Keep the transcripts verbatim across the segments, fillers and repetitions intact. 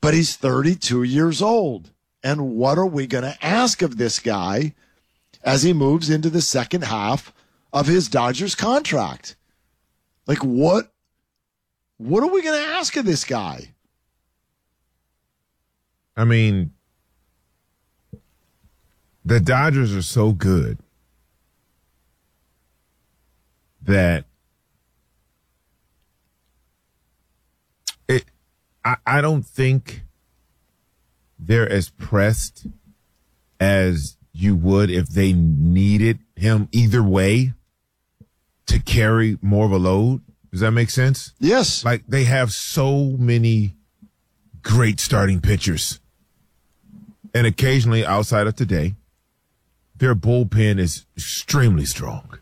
But he's thirty-two years old. And what are we going to ask of this guy as he moves into the second half of his Dodgers contract? Like, what, what are we going to ask of this guy? I mean, the Dodgers are so good that it, I, I don't think they're as pressed as you would if they needed him either way to carry more of a load. Does that make sense? Yes. Like, they have so many great starting pitchers. And occasionally, outside of today, their bullpen is extremely strong.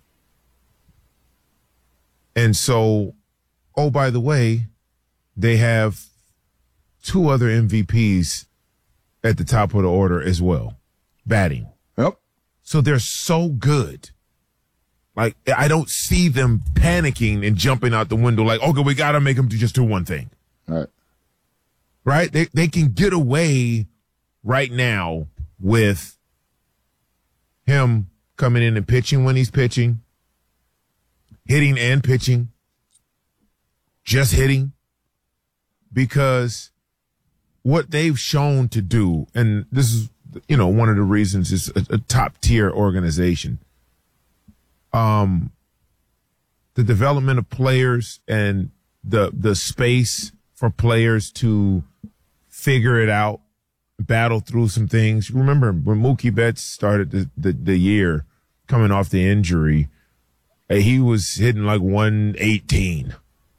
And so, oh, by the way, they have two other M V Ps at the top of the order as well, batting. Yep. So they're so good. Like, I don't see them panicking and jumping out the window like, okay, we got to make them do just do one thing. All right. Right? They they can get away right now with him coming in and pitching when he's pitching, hitting and pitching, just hitting, because what they've shown to do, and this is, you know, one of the reasons it's a, a top tier organization. Um, the development of players and the the space for players to figure it out, battle through some things. Remember when Mookie Betts started the, the, the year coming off the injury, he was hitting like one eighteen.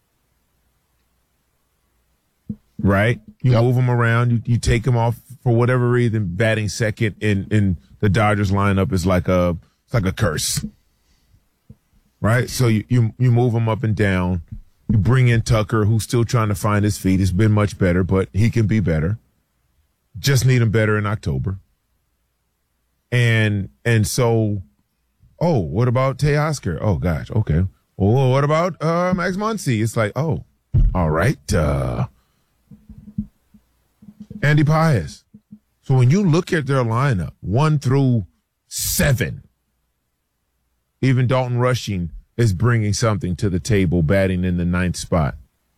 Right? You Yep. move him around, you, you take him off for whatever reason, batting second in, in the Dodgers lineup is like a, it's like a curse. Right? So you, you, you move him up and down. You bring in Tucker, who's still trying to find his feet. He's been much better, but he can be better. Just need him better in October. And, and so, oh, what about Teoscar? Oh gosh. Okay. Oh, what about, uh, Max Muncy? It's like, oh, all right. Uh, Andy Paez. So when you look at their lineup, one through seven, even Dalton Rushing is bringing something to the table, batting in the ninth spot.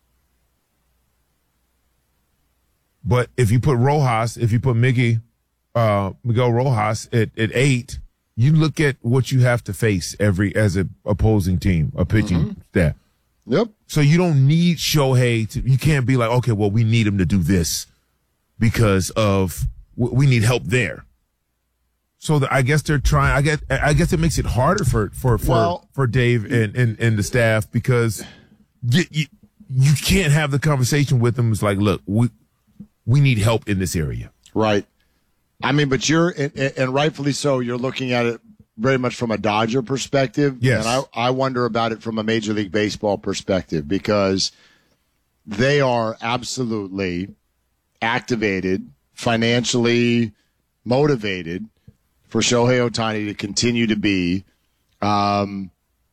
But if you put Rojas, if you put Miggy, uh, Miguel Rojas at, at eight, you look at what you have to face every as a opposing team, a pitching Mm-hmm. staff. Yep. So you don't need Shohei to. You can't be like, okay, well, we need him to do this because of we need help there. So the, I guess they're trying. I guess I guess it makes it harder for for for, Well, for Dave and, and and the staff because you, you you can't have the conversation with them. It's like, look, we we need help in this area. Right. I mean, but you're, and, and rightfully so, you're looking at it very much from a Dodger perspective. Yes. And I, I wonder about it from a Major League Baseball perspective because they are absolutely activated, financially motivated for Shohei Ohtani to continue to be um,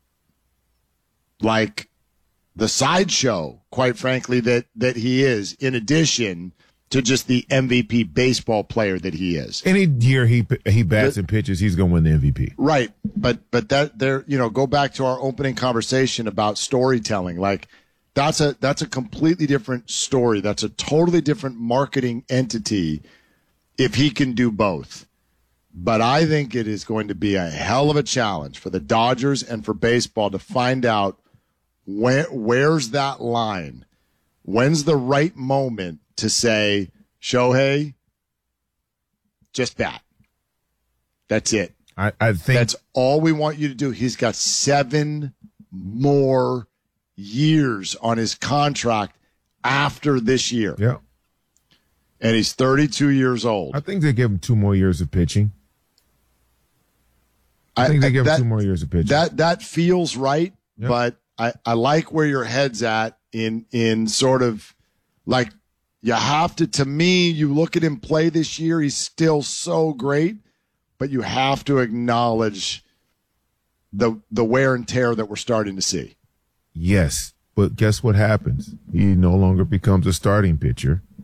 like the sideshow, quite frankly, that, that he is, in addition to just the M V P baseball player that he is. Any year he he bats The- and pitches, he's going to win the M V P. Right. But but that there, you know, go back to our opening conversation about storytelling. Like that's a that's a completely different story. That's a totally different marketing entity if he can do both. But I think it is going to be a hell of a challenge for the Dodgers and for baseball to find out where where's that line? When's the right moment to say, Shohei, just bat. That's it. I, I think That's all we want you to do. He's got seven more years on his contract after this year. yeah. And he's thirty-two years old. I think they give him two more years of pitching. I think they give that, him two more years of pitching. That that feels right, Yep. but I, I like where your head's at in in sort of like you have to, to me, you look at him play this year, he's still so great, but you have to acknowledge the the wear and tear that we're starting to see. Yes, but guess what happens? He no longer becomes a starting pitcher.